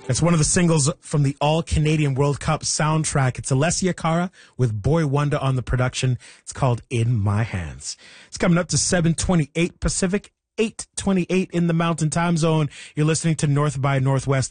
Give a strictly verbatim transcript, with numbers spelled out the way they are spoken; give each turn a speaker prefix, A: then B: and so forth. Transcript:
A: It's one of the singles from the All-Canadian World Cup soundtrack. It's Alessia Cara with Boy Wonder on the production. It's called In My Hands. It's coming up to seven twenty-eight Pacific, eight twenty-eight in the Mountain Time Zone. You're listening to North by Northwest